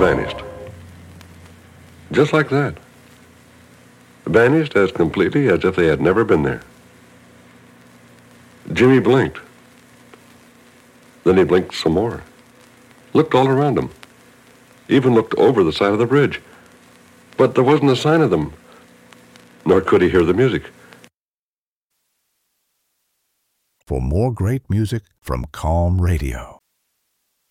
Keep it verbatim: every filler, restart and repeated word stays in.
vanished. Just like that. Vanished as completely as if they had never been there. Jimmy blinked. Then he blinked some more. Looked all around him. Even looked over the side of the bridge. But there wasn't a sign of them. Nor could he hear the music. For more great music from Calm Radio,